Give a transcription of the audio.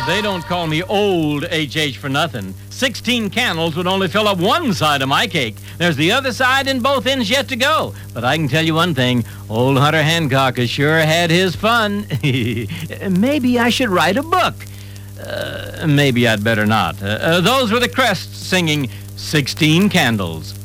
They don't call me old H.H. for nothing. 16 candles would only fill up one side of my cake. There's the other side and both ends yet to go. But I can tell you one thing. Old Hunter Hancock has sure had his fun. Maybe I should write a book. Maybe I'd better not. Those were the Crests singing 16 Candles.